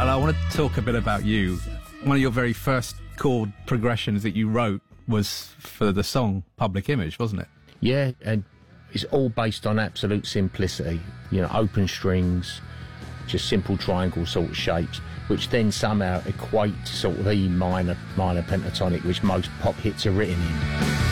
Well, I want to talk a bit about you. One of your very first chord progressions that you wrote was for the song Public Image, wasn't it? Yeah, and it's all based on absolute simplicity. You know, open strings, just simple triangle sort of shapes, which then somehow equate to sort of E minor pentatonic, which most pop hits are written in.